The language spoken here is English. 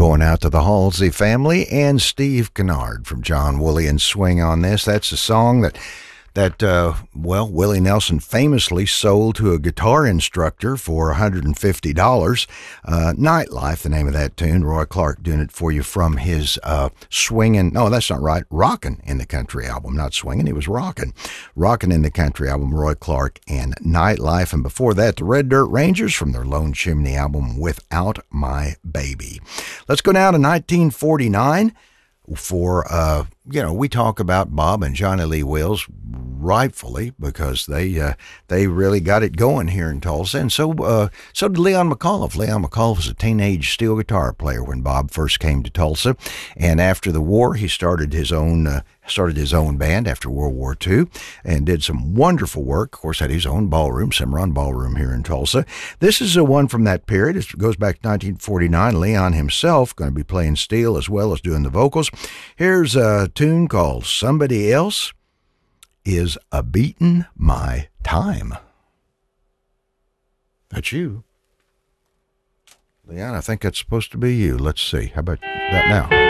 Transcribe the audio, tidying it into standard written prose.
going out to the Halsey family and Steve Kennard from John Woolley and Swing on This. That's a song that Willie Nelson famously sold to a guitar instructor for $150. Nightlife, the name of that tune. Roy Clark doing it for you from his Swingin', no, that's not right, Rockin' in the Country album. Not Swingin', he was Rockin'. Rockin' in the Country album, Roy Clark and Nightlife. And before that, the Red Dirt Rangers from their Lone Chimney album, Without My Baby. Let's go now to 1949. For, we talk about Bob and Johnny Lee Wills rightfully because they really got it going here in Tulsa. And so did Leon McAuliffe. Leon McAuliffe was a teenage steel guitar player when Bob first came to Tulsa. And after the war, he started his own band after World War II and did some wonderful work. Of course, had his own ballroom, Cimarron Ballroom here in Tulsa. This is a one from that period. It goes back to 1949. Leon himself going to be playing steel as well as doing the vocals. Here's a tune called Somebody Else Is A-Beatin' My Time. That's you. Leon, I think that's supposed to be you. Let's see. How about that now?